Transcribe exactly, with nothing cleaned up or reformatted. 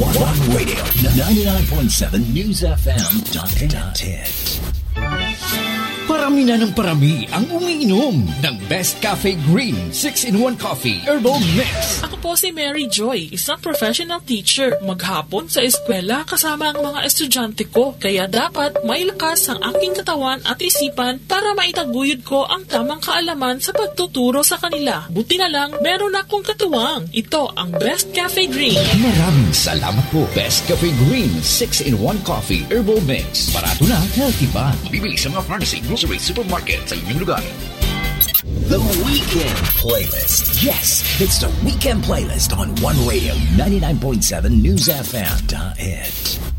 One Radio ninety-nine point seven News F M dot it. Parami na ng parami ang umiinom ng Best Cafe Green six in one Coffee Herbal Mix. Ako po si Mary Joy, isang professional teacher. Maghapon sa eskwela kasama ang mga estudyante ko. Kaya dapat may lakas ang aking katawan at isipan para maitaguyod ko ang tamang kaalaman sa pagtuturo sa kanila. Buti na lang, meron akong katuwang. Ito ang Best Cafe Green. Maraming salamat po. Best Cafe Green six in one Coffee Herbal Mix. Barato na, healthy pa. Bibili sa mga pharmacy, grocery, supermarket sa inyong lugar. The Weekend Playlist. Yes, it's the Weekend Playlist on One Radio ninety-nine point seven News F M dot it.